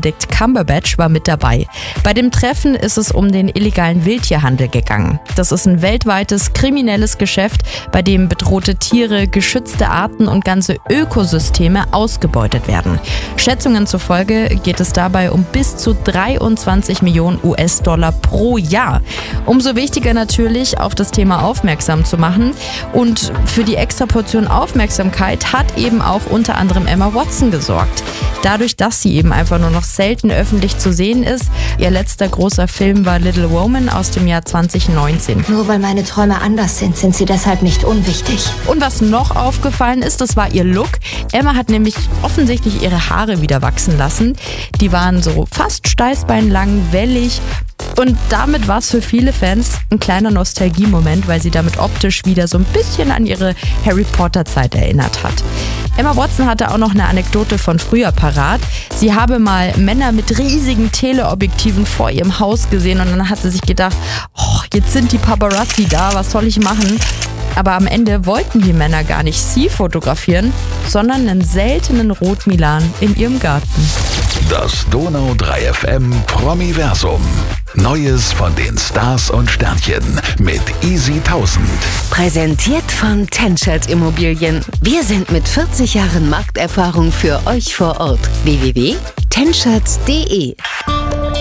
Benedict Cumberbatch war mit dabei. Bei dem Treffen ist es um den illegalen Wildtierhandel gegangen. Das ist ein weltweites kriminelles Geschäft, bei dem bedrohte Tiere, geschützte Arten und ganze Ökosysteme ausgebeutet werden. Schätzungen zufolge geht es dabei um bis zu 23 Millionen US-Dollar pro Jahr. Umso wichtiger natürlich, auf das Thema aufmerksam zu machen. Und für die extra Portion Aufmerksamkeit hat eben auch unter anderem Emma Watson gesorgt. Dadurch, dass sie eben einfach nur noch selten öffentlich zu sehen ist. Ihr letzter großer Film war Little Woman aus dem Jahr 2019. Nur weil meine Träume anders sind, sind sie deshalb nicht unwichtig. Und was noch aufgefallen ist, das war ihr Look. Emma hat nämlich offensichtlich ihre Haare wieder wachsen lassen. Die waren so fast steißbeinlang, wellig. Und damit war es für viele Fans ein kleiner Nostalgie-Moment, weil sie damit optisch wieder so ein bisschen an ihre Harry Potter-Zeit erinnert hat. Emma Watson hatte auch noch eine Anekdote von früher parat. Sie habe mal Männer mit riesigen Teleobjektiven vor ihrem Haus gesehen und dann hat sie sich gedacht, oh, jetzt sind die Paparazzi da, was soll ich machen? Aber am Ende wollten die Männer gar nicht sie fotografieren, sondern einen seltenen Rotmilan in ihrem Garten. Das Donau 3 FM Promiversum. Neues von den Stars und Sternchen mit Easy 1000. Präsentiert von Tenschert Immobilien. Wir sind mit 40 Jahren Markterfahrung für euch vor Ort. www.tenschert.de